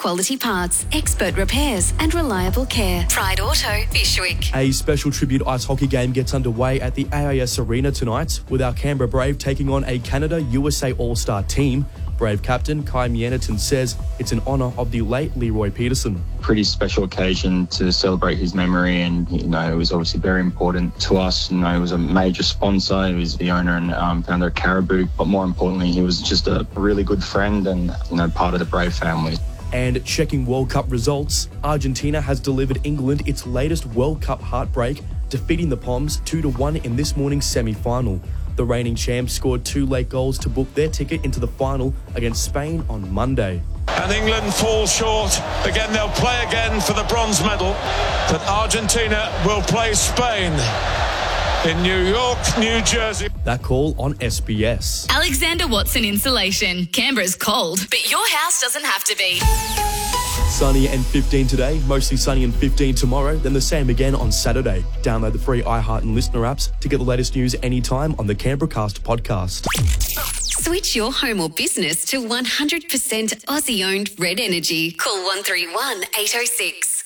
quality parts, expert repairs and reliable care. Pride Auto, Bishwick. A special tribute ice hockey game gets underway at the AIS Arena tonight with our Canberra Brave taking on a Canada-USA All-Star team. Brave captain Kai Mienerton says it's in honour of the late Leroy Peterson. Pretty special occasion to celebrate his memory, and it was obviously very important to us. He was a major sponsor. He was the owner and founder of Caribou, but more importantly, he was just a really good friend and part of the Brave family. And checking World Cup results, Argentina has delivered England its latest World Cup heartbreak, defeating the Poms 2-1 in this morning's semi-final. The reigning champs scored 2 late goals to book their ticket into the final against Spain on Monday. And England falls short. Again, they'll play again for the bronze medal. But Argentina will play Spain in New York, New Jersey. That call on SBS. Alexander Watson Insulation. Canberra's cold, but your house doesn't have to be. Sunny and 15 today, mostly sunny and 15 tomorrow, then the same again on Saturday. Download the free iHeart and Listener apps to get the latest news anytime on the Canberracast podcast. Switch your home or business to 100% Aussie-owned Red Energy. Call 131 806.